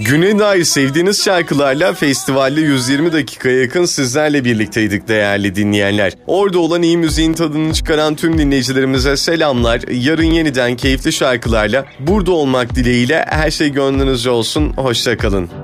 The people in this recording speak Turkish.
Güne dair sevdiğiniz şarkılarla festivalde 120 dakikaya yakın sizlerle birlikteydik değerli dinleyenler. Orada olan iyi müziğin tadını çıkaran tüm dinleyicilerimize selamlar. Yarın yeniden keyifli şarkılarla burada olmak dileğiyle her şey gönlünüzce olsun. Hoşça kalın.